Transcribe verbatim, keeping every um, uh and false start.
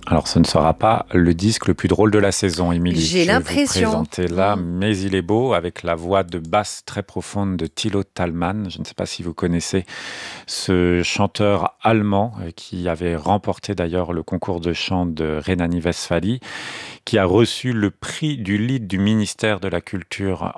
Alors, ce ne sera pas le disque le plus drôle de la saison, Émilie. J'ai Je vais vous l'impression. présenter là, Mmh. mais il est beau, avec la voix de basse très profonde de Thilo Thalmann. Je ne sais pas si vous connaissez ce chanteur allemand euh, qui avait remporté d'ailleurs le concours de chant de Rhénanie-Westphalie, qui a reçu le prix du lead du ministère de la Culture